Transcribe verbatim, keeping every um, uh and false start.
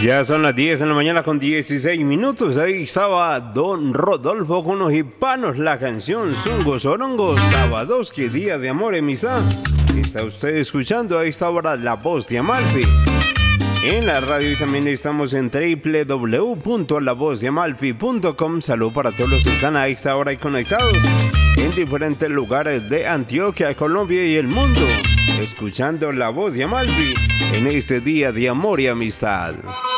Ya son las diez de la mañana con dieciséis minutos. Ahí estaba Don Rodolfo con los hipanos, la canción Zungo Sorongo, Sabadowski, Día de Amor y Amistad. Está usted escuchando a esta hora La Voz de Amalfi en la radio, y también estamos en doble u doble u doble u punto la voz de amalfi punto com. Salud para todos los que están a esta hora y conectados en diferentes lugares de Antioquia, Colombia y el mundo, escuchando La Voz de Amalfi en este Día de Amor y Amistad.